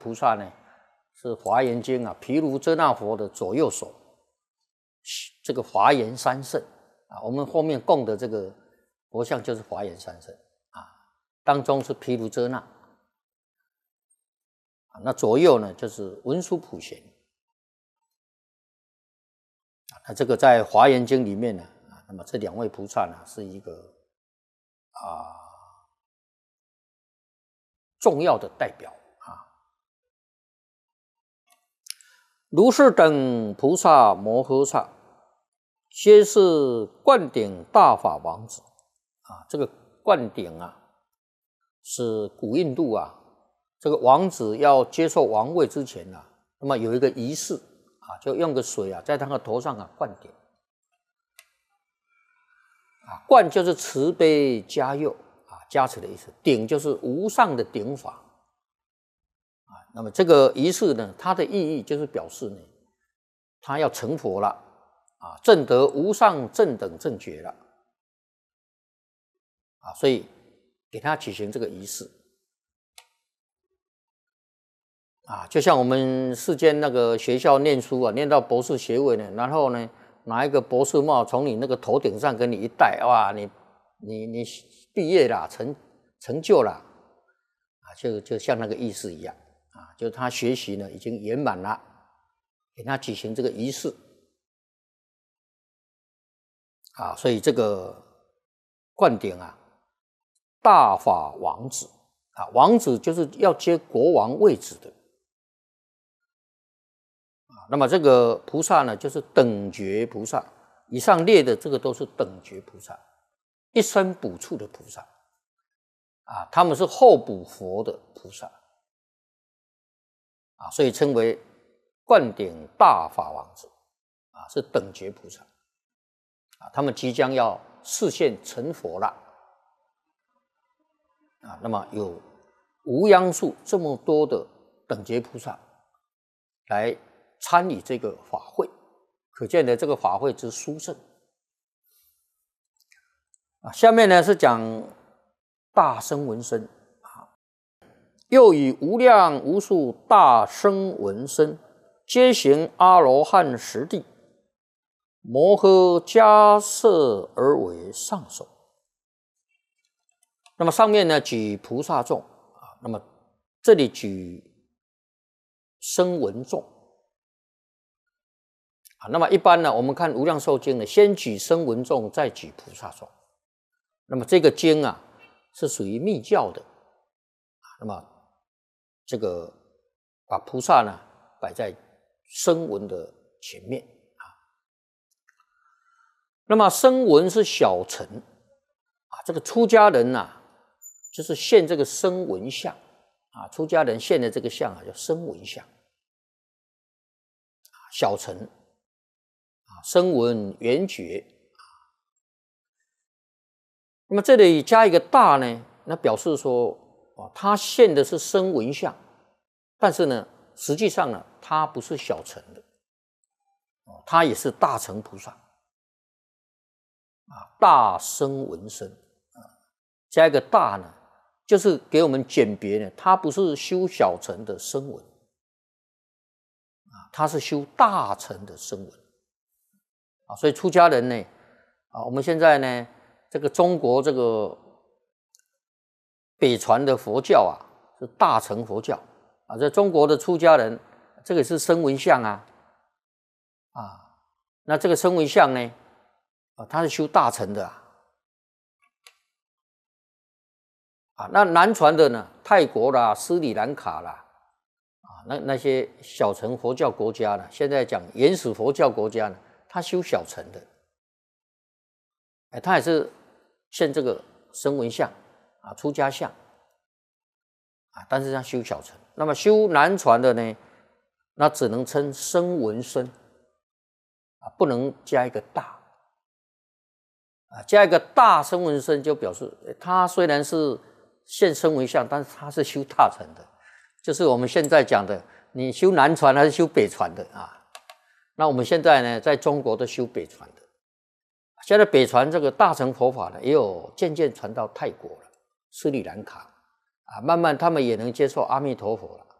菩萨呢是《华严经》啊毗卢遮那佛的左右手，这个华严三圣啊，我们后面供的这个佛像就是华严三圣啊，当中是毗卢遮那啊，那左右呢就是文殊普贤啊，那这个在《华严经》里面呢啊，那么这两位菩萨呢是一个重要的代表啊。如是等菩萨摩诃萨，皆是灌顶大法王子啊。这个灌顶啊，是古印度啊，这个王子要接受王位之前啊，那么有一个仪式啊，就用个水啊，在他的头上啊灌顶啊。灌就是慈悲加佑。加持的意思，顶就是无上的顶法啊。那么这个仪式呢，它的意义就是表示呢，他要成佛了啊，证得无上正等正觉了啊，所以给他举行这个仪式啊，就像我们世间那个学校念书啊，念到博士学位呢，然后呢，拿一个博士帽从你那个头顶上给你一戴，哇，你毕业啦，成就啦，啊，就像那个意思一样啊，就是他学习呢已经圆满了，给他举行这个仪式啊，所以这个灌顶啊，大法王子啊，王子就是要接国王位置的啊。那么这个菩萨呢，就是等觉菩萨，以上列的这个都是等觉菩萨。一生补处的菩萨啊，他们是后补佛的菩萨啊，所以称为灌顶大法王子啊，是等觉菩萨啊，他们即将要示现成佛了啊。那么有无央数这么多的等觉菩萨来参与这个法会，可见的这个法会之殊胜。下面呢是讲大声闻声啊，又以无量无数大声闻声，皆行阿罗汉实地，摩诃迦摄而为上首。那么上面呢举菩萨众啊，那么这里举声闻众啊。那么一般呢，我们看无量寿经呢，先举声闻众，再举菩萨众。那么这个经啊是属于密教的，那么这个把菩萨呢摆在声闻的前面啊。那么声闻是小乘啊，这个出家人啊就是现这个声闻相啊，出家人现的这个相啊叫声闻相啊，小乘啊，声闻缘觉。那么这里加一个大呢，那表示说他现的是声闻相，但是呢实际上呢他不是小乘的他也是大乘菩萨啊，大声闻声啊，加一个大呢，就是给我们鉴别呢，他不是修小乘的声闻啊，他是修大乘的声闻啊。所以出家人呢啊，我们现在呢这个中国这个北传的佛教啊，是大乘佛教啊。在中国的出家人，这个是声闻相啊，那这个声闻相呢，他是修大乘的啊。那南传的呢，泰国啦、斯里兰卡啦，那些小乘佛教国家呢，现在讲原始佛教国家呢，他修小乘的，他也是现这个声闻相啊，出家相啊，但是他修小乘。那么修南传的呢，那只能称声闻声啊，不能加一个大啊，加一个大声闻声就表示他虽然是现声闻相，但是他是修大乘的，就是我们现在讲的，你修南传还是修北传的啊？那我们现在呢，在中国都修北传的。现在北传这个大乘佛法呢，也有渐渐传到泰国了、斯里兰卡啊，慢慢他们也能接受阿弥陀佛了